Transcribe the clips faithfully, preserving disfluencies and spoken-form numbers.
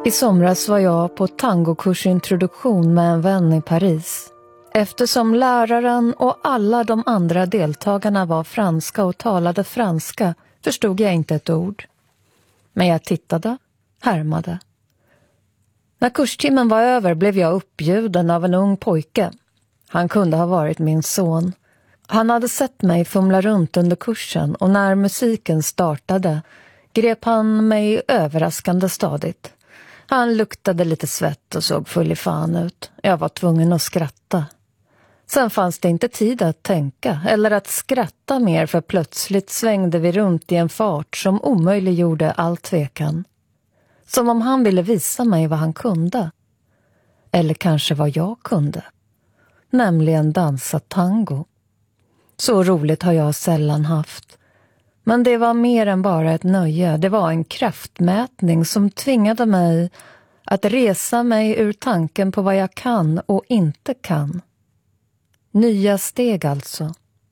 I somras var jag på tangokursintroduktion med en vän i Paris. Eftersom läraren och alla de andra deltagarna var franska och talade franska förstod jag inte ett ord. Men jag tittade, härmade. När kurstimmen var över blev jag uppbjuden av en ung pojke. Han kunde ha varit min son. Han hade sett mig fumla runt under kursen och när musiken startade grep han mig överraskande stadigt. Han luktade lite svett och såg full i fan ut. Jag var tvungen att skratta. Sen fanns det inte tid att tänka eller att skratta mer för plötsligt svängde vi runt i en fart som omöjliggjorde all tvekan. Som om han ville visa mig vad han kunde. Eller kanske vad jag kunde. Nämligen dansa tango. Så roligt har jag sällan haft. Men det var mer än bara ett nöje. Det var en kraftmätning som tvingade mig att resa mig ur tanken på vad jag kan och inte kan. Nya steg alltså.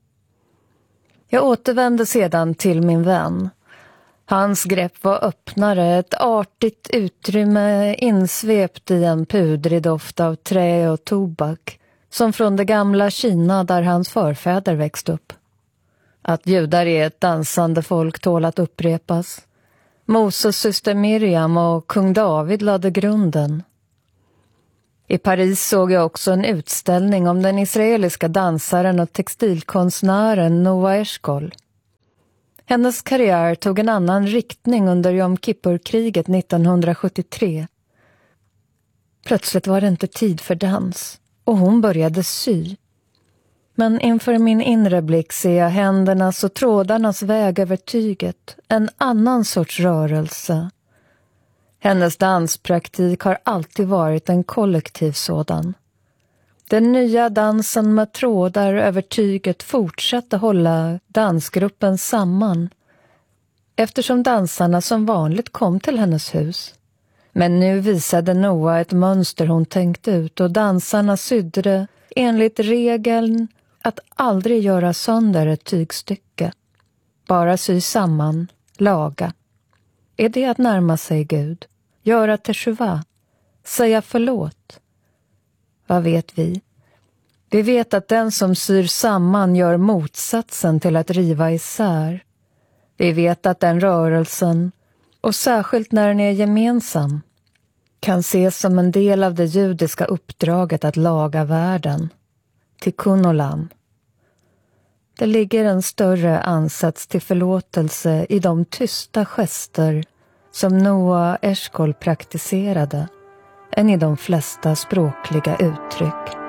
Jag återvände sedan till min vän. Hans grepp var öppnare, ett artigt utrymme insvept i en pudrig doft av trä och tobak, som från det gamla Kina där hans förfäder växt upp. Att judar är ett dansande folk tål att upprepas. Moses syster Miriam och kung David lade grunden. I Paris såg jag också en utställning om den israeliska dansaren och textilkonstnären Noa Eshkol. Hennes karriär tog en annan riktning under Yom Kippur-kriget nittonhundrasjuttiotre. Plötsligt var det inte tid för dans och hon började sy. Men inför min inre blick ser jag händernas och trådarnas väg över tyget, en annan sorts rörelse. Hennes danspraktik har alltid varit en kollektiv sådan. Den nya dansen med trådar över tyget fortsatte hålla dansgruppen samman, eftersom dansarna som vanligt kom till hennes hus. Men nu visade Noa ett mönster hon tänkt ut och dansarna sydde det enligt regeln att aldrig göra sönder ett tygstycke. Bara sy samman, laga. Är det att närma sig Gud? Göra teshuva? Säga förlåt? Vad vet vi? Vi vet att den som syr samman gör motsatsen till att riva isär. Vi vet att den rörelsen, och särskilt när den är gemensam, kan ses som en del av det judiska uppdraget att laga världen. Tikkun olam. Det ligger en större ansats till förlåtelse i de tysta gester som Noa Eshkol praktiserade än i de flesta språkliga uttryck.